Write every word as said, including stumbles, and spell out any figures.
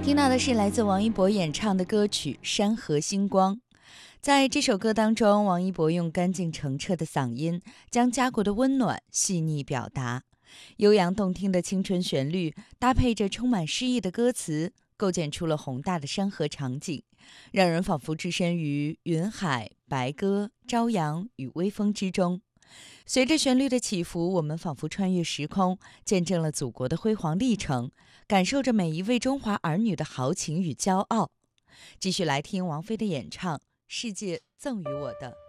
听到的是来自王一博演唱的歌曲《山河星光》。在这首歌当中，王一博用干净澄澈的嗓音，将家国的温暖细腻表达。悠扬动听的青春旋律，搭配着充满诗意的歌词，构建出了宏大的山河场景，让人仿佛置身于云海、白鸽、朝阳与微风之中。随着旋律的起伏，我们仿佛穿越时空，见证了祖国的辉煌历程，感受着每一位中华儿女的豪情与骄傲。继续来听王菲的演唱《世界赠予我的》。